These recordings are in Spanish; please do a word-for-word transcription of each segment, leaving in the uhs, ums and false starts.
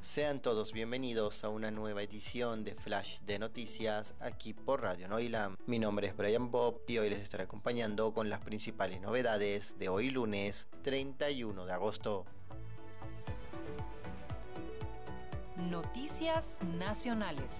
Sean todos bienvenidos a una nueva edición de Flash de Noticias aquí por Radio Noilam. Mi nombre es Brian Bob y hoy les estaré acompañando con las principales novedades de hoy lunes treinta y uno de agosto. Noticias nacionales.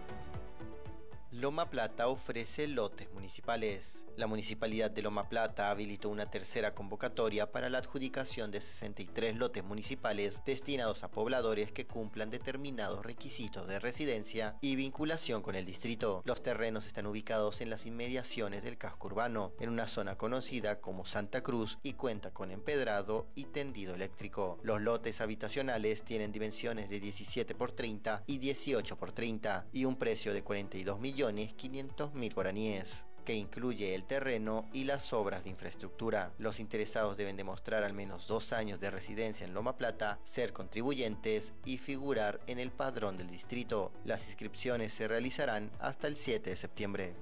Loma Plata ofrece lotes municipales. La Municipalidad de Loma Plata habilitó una tercera convocatoria para la adjudicación de sesenta y tres lotes municipales destinados a pobladores que cumplan determinados requisitos de residencia y vinculación con el distrito. Los terrenos están ubicados en las inmediaciones del casco urbano, en una zona conocida como Santa Cruz y cuenta con empedrado y tendido eléctrico. Los lotes habitacionales tienen dimensiones de diecisiete por treinta y dieciocho por treinta y un precio de cuarenta y dos millones quinientos mil guaraníes, que incluye el terreno y las obras de infraestructura. Los interesados deben demostrar al menos dos años de residencia en Loma Plata, ser contribuyentes y figurar en el padrón del distrito. Las inscripciones se realizarán hasta el siete de septiembre.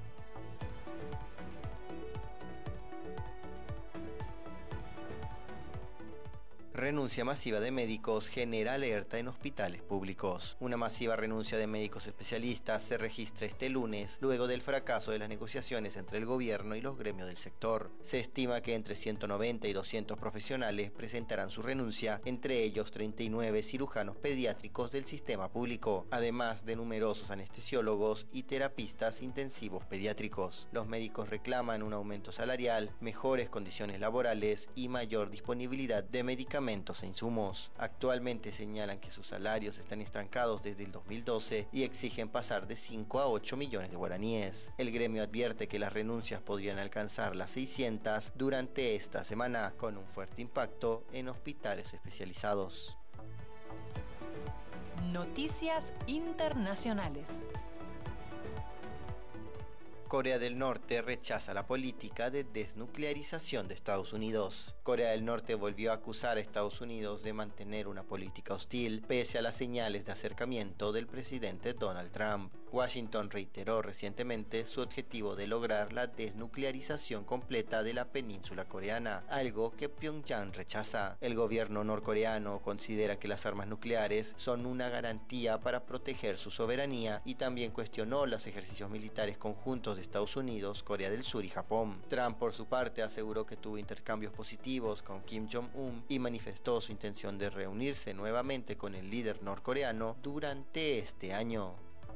Renuncia masiva de médicos genera alerta en hospitales públicos. Una masiva renuncia de médicos especialistas se registra este lunes, luego del fracaso de las negociaciones entre el gobierno y los gremios del sector. Se estima que entre ciento noventa y doscientos profesionales presentarán su renuncia, entre ellos treinta y nueve cirujanos pediátricos del sistema público, además de numerosos anestesiólogos y terapistas intensivos pediátricos. Los médicos reclaman un aumento salarial, mejores condiciones laborales y mayor disponibilidad de medicamentos e insumos. Actualmente señalan que sus salarios están estancados desde el dos mil doce y exigen pasar de cinco a ocho millones de guaraníes. El gremio advierte que las renuncias podrían alcanzar las seiscientas durante esta semana, con un fuerte impacto en hospitales especializados. Noticias internacionales. Corea del Norte rechaza la política de desnuclearización de Estados Unidos. Corea del Norte volvió a acusar a Estados Unidos de mantener una política hostil pese a las señales de acercamiento del presidente Donald Trump. Washington reiteró recientemente su objetivo de lograr la desnuclearización completa de la península coreana, algo que Pyongyang rechaza. El gobierno norcoreano considera que las armas nucleares son una garantía para proteger su soberanía y también cuestionó los ejercicios militares conjuntos de Estados Unidos, Corea del Sur y Japón. Trump, por su parte, aseguró que tuvo intercambios positivos con Kim Jong-un y manifestó su intención de reunirse nuevamente con el líder norcoreano durante este año.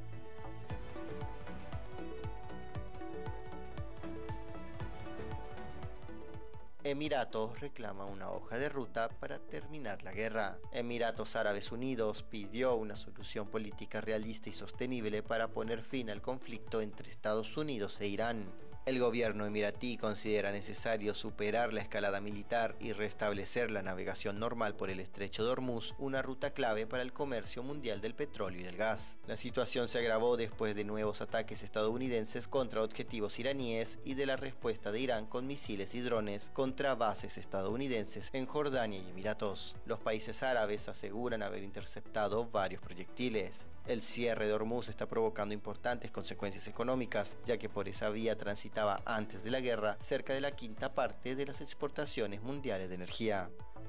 Emiratos reclama una hoja de ruta para terminar la guerra. Emiratos Árabes Unidos pidió una solución política realista y sostenible para poner fin al conflicto entre Estados Unidos e Irán. El gobierno emiratí considera necesario superar la escalada militar y restablecer la navegación normal por el estrecho de Hormuz, una ruta clave para el comercio mundial del petróleo y del gas. La situación se agravó después de nuevos ataques estadounidenses contra objetivos iraníes y de la respuesta de Irán con misiles y drones contra bases estadounidenses en Jordania y Emiratos. Los países árabes aseguran haber interceptado varios proyectiles. El cierre de Hormuz está provocando importantes consecuencias económicas, ya que por esa vía transitaba antes de la guerra cerca de la quinta parte de las exportaciones mundiales de energía.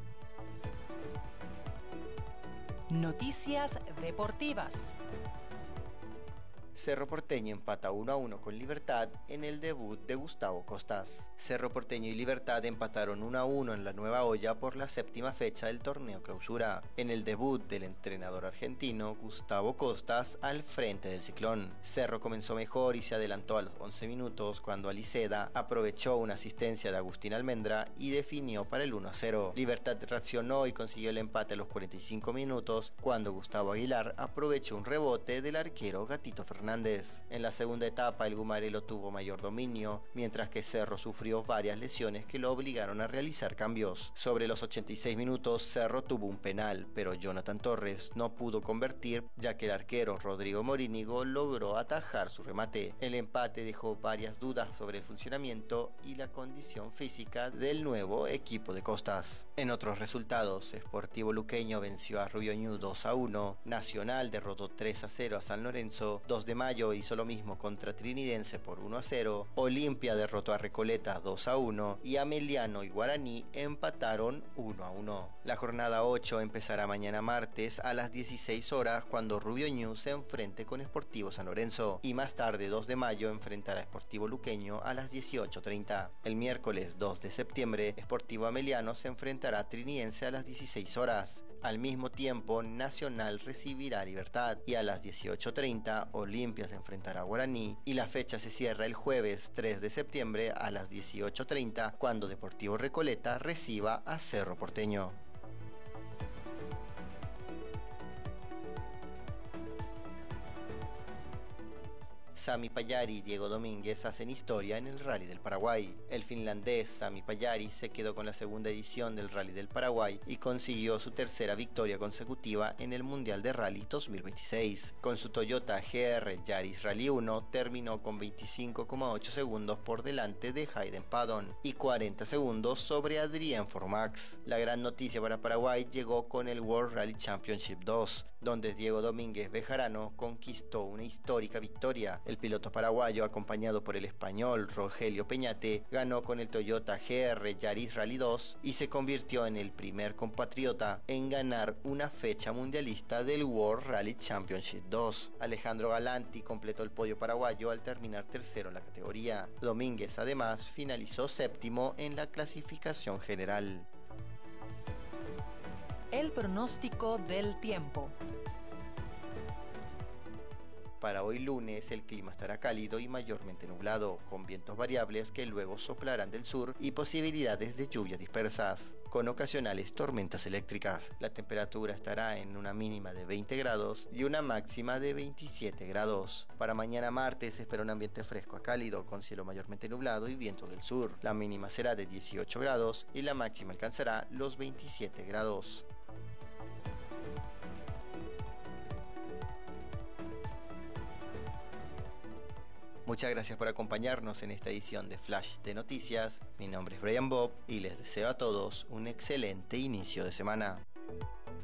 Noticias deportivas. Cerro Porteño empata uno a uno con Libertad en el debut de Gustavo Costas. Cerro Porteño y Libertad empataron uno a uno en la Nueva Olla por la séptima fecha del torneo Clausura, en el debut del entrenador argentino Gustavo Costas al frente del Ciclón. Cerro comenzó mejor y se adelantó a los once minutos cuando Aliceda aprovechó una asistencia de Agustín Almendra y definió para el uno a cero. Libertad reaccionó y consiguió el empate a los cuarenta y cinco minutos cuando Gustavo Aguilar aprovechó un rebote del arquero Gatito Fernández. En la segunda etapa el Gumarelo tuvo mayor dominio, mientras que Cerro sufrió varias lesiones que lo obligaron a realizar cambios. Sobre los ochenta y seis minutos Cerro tuvo un penal, pero Jonathan Torres no pudo convertir, ya que el arquero Rodrigo Morínigo logró atajar su remate. El empate dejó varias dudas sobre el funcionamiento y la condición física del nuevo equipo de Costas. En otros resultados, Sportivo Luqueño venció a Rubio Ñu dos a uno, Nacional derrotó tres a cero a San Lorenzo, dos de de mayo hizo lo mismo contra Trinidense por uno a cero, Olimpia derrotó a Recoleta dos a uno y Ameliano y Guaraní empataron uno a uno. La jornada ocho empezará mañana martes a las dieciséis horas cuando Rubio Ñu se enfrente con Sportivo San Lorenzo y más tarde dos de mayo enfrentará a Sportivo Luqueño a las dieciocho treinta. El miércoles dos de septiembre, Sportivo Ameliano se enfrentará a Trinidense a las dieciséis horas. Al mismo tiempo, Nacional recibirá a Libertad y a las dieciocho treinta Olimpia se enfrentará a Guaraní y la fecha se cierra el jueves tres de septiembre a las dieciocho treinta cuando Deportivo Recoleta reciba a Cerro Porteño. Sami Pajari y Diego Domínguez hacen historia en el Rally del Paraguay. El finlandés Sami Pajari se quedó con la segunda edición del Rally del Paraguay y consiguió su tercera victoria consecutiva en el Mundial de Rally dos mil veintiséis. Con su Toyota G R Yaris Rally uno terminó con veinticinco coma ocho segundos por delante de Hayden Paddon y cuarenta segundos sobre Adrián Formax. La gran noticia para Paraguay llegó con el World Rally Championship dos, donde Diego Domínguez Bejarano conquistó una histórica victoria. El piloto paraguayo, acompañado por el español Rogelio Peñate, ganó con el Toyota G R Yaris Rally dos y se convirtió en el primer compatriota en ganar una fecha mundialista del World Rally Championship dos. Alejandro Galanti completó el podio paraguayo al terminar tercero en la categoría. Domínguez además finalizó séptimo en la clasificación general. El pronóstico del tiempo. Para hoy lunes el clima estará cálido y mayormente nublado, con vientos variables que luego soplarán del sur y posibilidades de lluvias dispersas, con ocasionales tormentas eléctricas. La temperatura estará en una mínima de veinte grados y una máxima de veintisiete grados. Para mañana martes se espera un ambiente fresco a cálido, con cielo mayormente nublado y vientos del sur. La mínima será de dieciocho grados y la máxima alcanzará los veintisiete grados. Muchas gracias por acompañarnos en esta edición de Flash de Noticias. Mi nombre es Brian Bob y les deseo a todos un excelente inicio de semana.